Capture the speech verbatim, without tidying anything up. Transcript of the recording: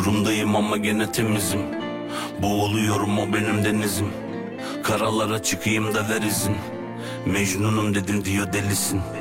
durumdayım ama gene temizim. Boğuluyorum, o benim denizim. Karalara çıkayım da ver izin. Mecnunum dedin diyor delisin.